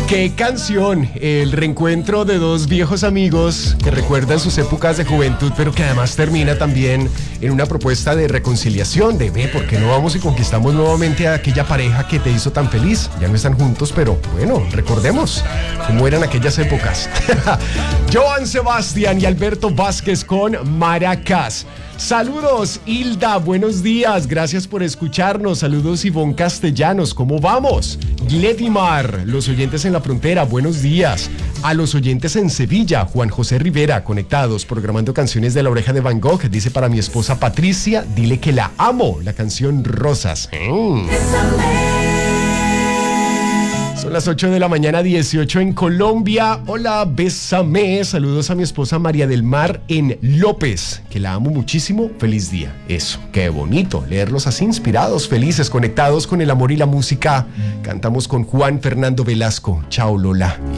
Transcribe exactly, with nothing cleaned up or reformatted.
¡Qué canción! El reencuentro de dos viejos amigos que recuerdan sus épocas de juventud, pero que además termina también en una propuesta de reconciliación, de ve, ¿por qué no vamos y conquistamos nuevamente a aquella pareja que te hizo tan feliz? Ya no están juntos, pero bueno, recordemos cómo eran aquellas épocas. Joan Sebastián y Alberto Vázquez con Maracas. Saludos, Hilda, buenos días, gracias por escucharnos. Saludos, Ivonne Castellanos, ¿cómo vamos? Gledimar, los oyentes en la frontera, buenos días. A los oyentes en Sevilla, Juan José Rivera, conectados, programando canciones de La Oreja de Van Gogh. Dice para mi esposa Patricia, dile que la amo, la canción Rosas. Mm. Son las ocho de la mañana, dieciocho en Colombia. Hola, bésame. Saludos a mi esposa María del Mar en López, que la amo muchísimo. Feliz día. Eso, qué bonito leerlos así inspirados, felices, conectados con el amor y la música. Cantamos con Juan Fernando Velasco. Chao, Lola.